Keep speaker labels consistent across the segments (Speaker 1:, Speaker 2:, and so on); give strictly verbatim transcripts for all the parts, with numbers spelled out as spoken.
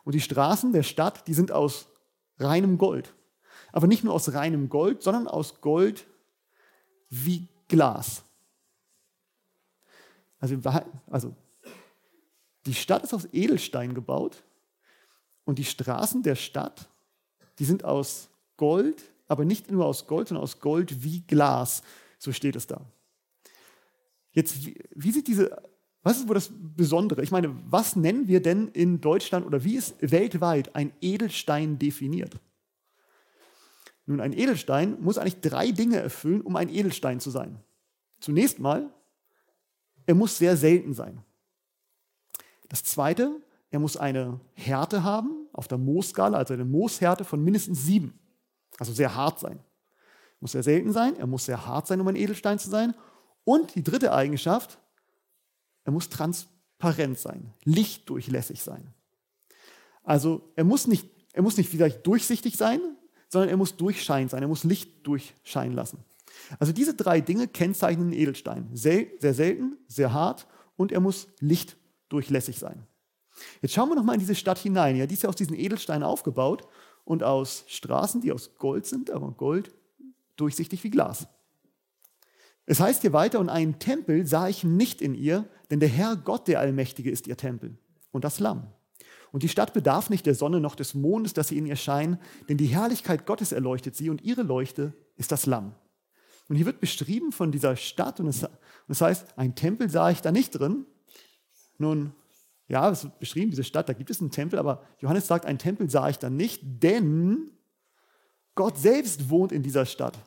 Speaker 1: Und die Straßen der Stadt, die sind aus reinem Gold. Aber nicht nur aus reinem Gold, sondern aus Gold wie Glas. Also, also die Stadt ist aus Edelstein gebaut und die Straßen der Stadt, die sind aus Gold, aber nicht nur aus Gold, sondern aus Gold wie Glas. So steht es da. Jetzt, wie, wie sieht diese, was ist wohl das Besondere? Ich meine, was nennen wir denn in Deutschland oder wie ist weltweit ein Edelstein definiert? Nun, ein Edelstein muss eigentlich drei Dinge erfüllen, um ein Edelstein zu sein. Zunächst mal, er muss sehr selten sein. Das Zweite, er muss eine Härte haben, auf der Mohskala, also eine Mooshärte von mindestens sieben. Also sehr hart sein. Er muss sehr selten sein, er muss sehr hart sein, um ein Edelstein zu sein. Und die dritte Eigenschaft, er muss transparent sein, lichtdurchlässig sein. Also er muss nicht, er muss nicht vielleicht durchsichtig sein, sondern er muss durchscheinen sein, er muss Licht durchscheinen lassen. Also diese drei Dinge kennzeichnen einen Edelstein. Sehr, sehr selten, sehr hart und er muss lichtdurchlässig sein. Jetzt schauen wir noch mal in diese Stadt hinein. Ja, die ist ja aus diesen Edelsteinen aufgebaut und aus Straßen, die aus Gold sind, aber Gold durchsichtig wie Glas. Es heißt hier weiter, und einen Tempel sah ich nicht in ihr, denn der Herr Gott, der Allmächtige, ist ihr Tempel und das Lamm. Und die Stadt bedarf nicht der Sonne noch des Mondes, dass sie in ihr scheinen, denn die Herrlichkeit Gottes erleuchtet sie und ihre Leuchte ist das Lamm. Und hier wird beschrieben von dieser Stadt und es, und es heißt, ein Tempel sah ich da nicht drin. Nun, ja, es wird beschrieben, diese Stadt, da gibt es einen Tempel, aber Johannes sagt, ein Tempel sah ich da nicht, denn Gott selbst wohnt in dieser Stadt.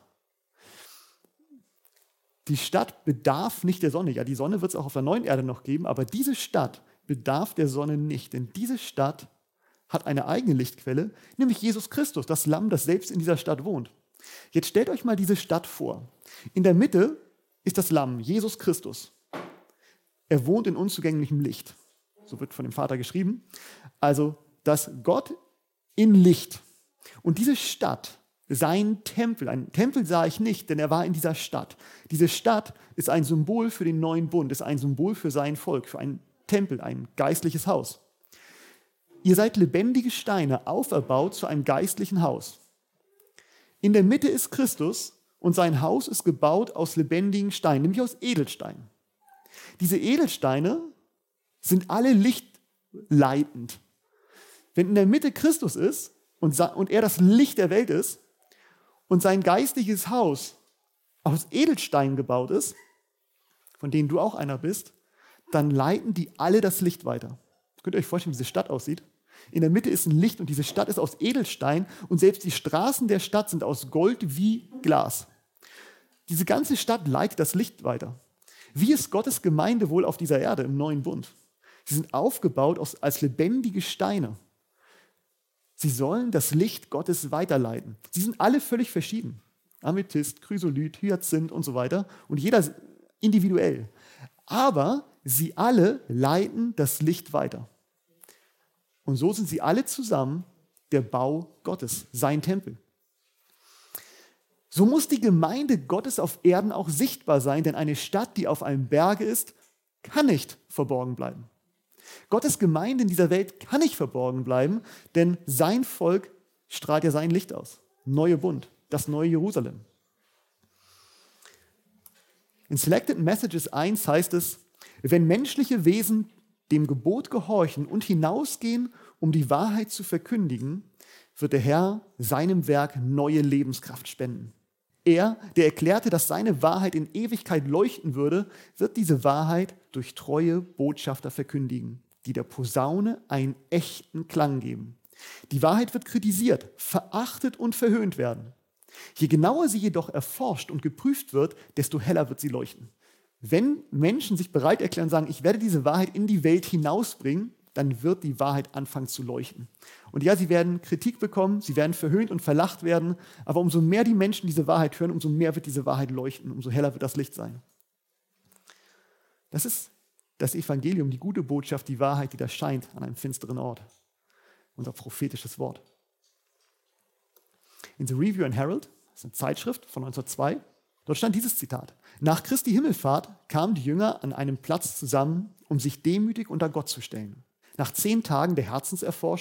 Speaker 1: Die Stadt bedarf nicht der Sonne. Ja, die Sonne wird es auch auf der neuen Erde noch geben, aber diese Stadt bedarf der Sonne nicht, denn diese Stadt hat eine eigene Lichtquelle, nämlich Jesus Christus, das Lamm, das selbst in dieser Stadt wohnt. Jetzt stellt euch mal diese Stadt vor. In der Mitte ist das Lamm, Jesus Christus. Er wohnt in unzugänglichem Licht. So wird von dem Vater geschrieben. Also, dass Gott in Licht und diese Stadt, sein Tempel, einen Tempel sah ich nicht, denn er war in dieser Stadt. Diese Stadt ist ein Symbol für den neuen Bund, ist ein Symbol für sein Volk, für ein Tempel, ein geistliches Haus. Ihr seid lebendige Steine, auferbaut zu einem geistlichen Haus. In der Mitte ist Christus und sein Haus ist gebaut aus lebendigen Steinen, nämlich aus Edelsteinen. Diese Edelsteine sind alle lichtleitend. Wenn in der Mitte Christus ist und er das Licht der Welt ist und sein geistliches Haus aus Edelsteinen gebaut ist, von denen du auch einer bist, dann leiten die alle das Licht weiter. Könnt ihr euch vorstellen, wie diese Stadt aussieht? In der Mitte ist ein Licht und diese Stadt ist aus Edelstein und selbst die Straßen der Stadt sind aus Gold wie Glas. Diese ganze Stadt leitet das Licht weiter. Wie ist Gottes Gemeinde wohl auf dieser Erde im neuen Bund? Sie sind aufgebaut aus, als lebendige Steine. Sie sollen das Licht Gottes weiterleiten. Sie sind alle völlig verschieden. Amethyst, Chrysolith, Hyazinth und so weiter. Und jeder individuell. Aber sie alle leiten das Licht weiter. Und so sind sie alle zusammen der Bau Gottes, sein Tempel. So muss die Gemeinde Gottes auf Erden auch sichtbar sein, denn eine Stadt, die auf einem Berge ist, kann nicht verborgen bleiben. Gottes Gemeinde in dieser Welt kann nicht verborgen bleiben, denn sein Volk strahlt ja sein Licht aus. Neue Bund, das neue Jerusalem. In Selected Messages eins heißt es, wenn menschliche Wesen dem Gebot gehorchen und hinausgehen, um die Wahrheit zu verkündigen, wird der Herr seinem Werk neue Lebenskraft spenden. Er, der erklärte, dass seine Wahrheit in Ewigkeit leuchten würde, wird diese Wahrheit durch treue Botschafter verkündigen, die der Posaune einen echten Klang geben. Die Wahrheit wird kritisiert, verachtet und verhöhnt werden. Je genauer sie jedoch erforscht und geprüft wird, desto heller wird sie leuchten. Wenn Menschen sich bereit erklären und sagen, ich werde diese Wahrheit in die Welt hinausbringen, dann wird die Wahrheit anfangen zu leuchten. Und ja, sie werden Kritik bekommen, sie werden verhöhnt und verlacht werden, aber umso mehr die Menschen diese Wahrheit hören, umso mehr wird diese Wahrheit leuchten, umso heller wird das Licht sein. Das ist das Evangelium, die gute Botschaft, die Wahrheit, die da scheint an einem finsteren Ort. Unser prophetisches Wort. In The Review and Herald, das ist eine Zeitschrift von neunzehnhundertzwei, dort stand dieses Zitat. Nach Christi Himmelfahrt kamen die Jünger an einem Platz zusammen, um sich demütig unter Gott zu stellen. Nach zehn Tagen der Herzenserforschung